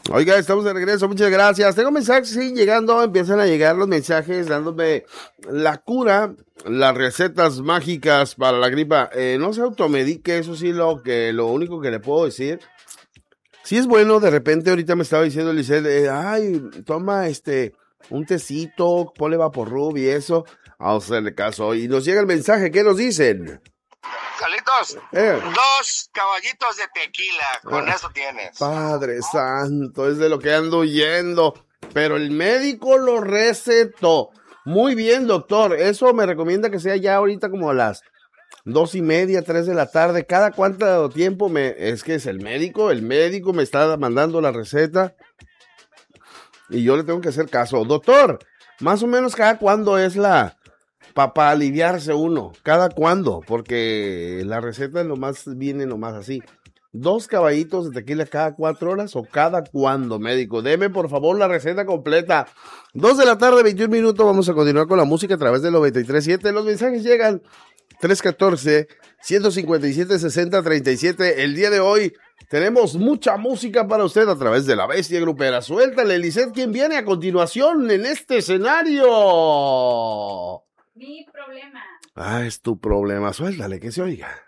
Oiga, estamos de regreso, muchas gracias. Tengo mensajes, sí, llegando, empiezan a llegar los mensajes dándome la cura, las recetas mágicas para la gripa. No se automedique, eso sí, lo único que le puedo decir. Sí es bueno, de repente ahorita me estaba diciendo Lisette, ay, toma un tecito, ponle vaporrub y eso. Vamos a hacerle caso. Y nos llega el mensaje, ¿qué nos dicen? Carlitos, 2 caballitos de tequila, con eso tienes. Padre santo, es de lo que ando huyendo. Pero el médico lo recetó. Muy bien, doctor. Eso me recomienda que sea ya ahorita como a las 2:30, 3 de la tarde. ¿Cada cuánto tiempo es que es el médico? El médico me está mandando la receta y yo le tengo que hacer caso. Doctor, más o menos cada cuándo es para aliviarse uno. ¿Cada cuándo? Porque la receta viene nomás así. 2 caballitos de tequila cada 4 horas o cada cuándo, médico. Deme por favor la receta completa. 2 de la tarde, 21 minutos. Vamos a continuar con la música a través del 93.7. Los mensajes llegan 314-157-6037. El día de hoy tenemos mucha música para usted a través de La Bestia Grupera. Suéltale, Lisette, ¿quién viene a continuación en este escenario? Mi problema. Es tu problema. Suéltale, que se oiga.